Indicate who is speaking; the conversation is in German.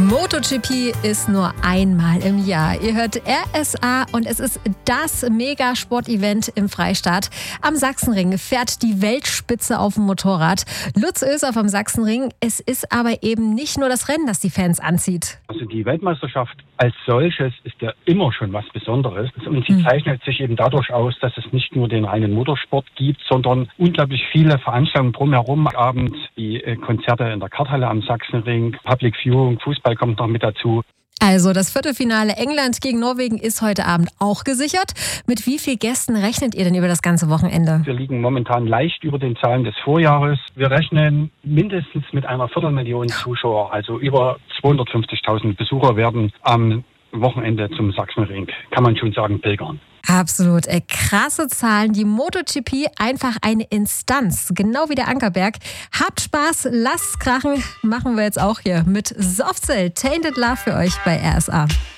Speaker 1: MotoGP ist nur einmal im Jahr. Ihr hört RSA und es ist das Megasport-Event im Freistaat. Am Sachsenring fährt die Weltspitze auf dem Motorrad. Lutz Oeser vom Sachsenring. Es ist aber eben nicht nur das Rennen, das die Fans anzieht.
Speaker 2: Also die Weltmeisterschaft als solches ist ja immer schon was Besonderes. Und sie zeichnet sich eben dadurch aus, dass es nicht nur den reinen Motorsport gibt, sondern unglaublich viele Veranstaltungen drumherum. Abend die Konzerte in der Karthalle am Sachsenring, Public Viewing, Fußball kommt noch mit dazu.
Speaker 1: Also das Viertelfinale England gegen Norwegen ist heute Abend auch gesichert. Mit wie vielen Gästen rechnet ihr denn über das ganze Wochenende?
Speaker 2: Wir liegen momentan leicht über den Zahlen des Vorjahres. Wir rechnen mindestens mit einer Viertelmillion Zuschauer, also über 250.000 Besucher werden am Wochenende zum Sachsenring, kann man schon sagen, pilgern.
Speaker 1: Absolut. Krasse Zahlen. Die MotoGP einfach eine Instanz. Genau wie der Ankerberg. Habt Spaß, lasst krachen. Machen wir jetzt auch hier mit Softcell Tainted Love für euch bei RSA.